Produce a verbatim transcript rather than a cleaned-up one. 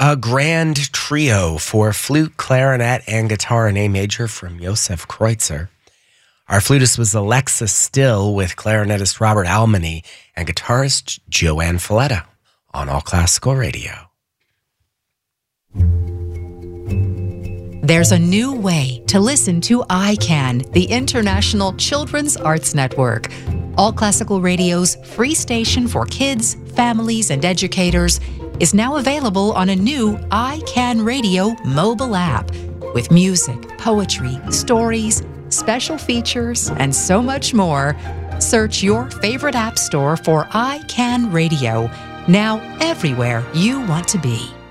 a grand trio for flute, clarinet, and guitar in A major from Josef Kreutzer. Our flutist was Alexa Still with clarinetist Robert Almany and guitarist Joanne Falletta on All Classical Radio. There's a new way to listen to I CAN, the International Children's Arts Network. All Classical Radio's free station for kids, families, and educators is now available on a new I CAN Radio mobile app with music, poetry, stories, special features, and so much more. Search your favorite app store for I CAN Radio, now everywhere you want to be.